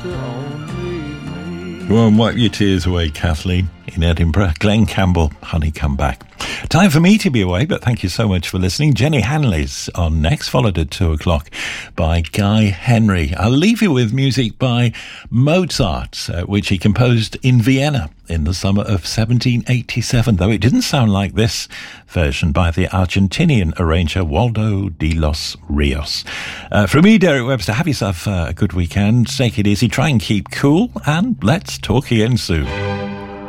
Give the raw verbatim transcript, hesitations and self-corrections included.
Go and wipe your tears away, Kathleen, in Edinburgh. Glenn Campbell, Honey, Come Back. Time for me to be away, but thank you so much for listening. Jenny Hanley's on next, followed at two o'clock by Guy Henry. I'll leave you with music by Mozart, uh, which he composed in Vienna in the summer of seventeen eighty-seven, though it didn't sound like this version by the Argentinian arranger Waldo de los Rios. Uh, from me, Derek Webster, have yourself uh, a good weekend. Take it easy, try and keep cool, and let's talk again soon.